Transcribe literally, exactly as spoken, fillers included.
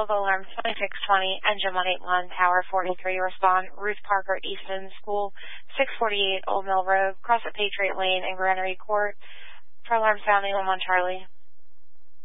Local Alarm twenty-six twenty, Engine one eighty-one, Tower forty-three, respond. Ruth Parker, Easton School, six forty-eight Old Mill Road, cross at Patriot Lane and Granary Court. For alarm sounding, one one Charlie.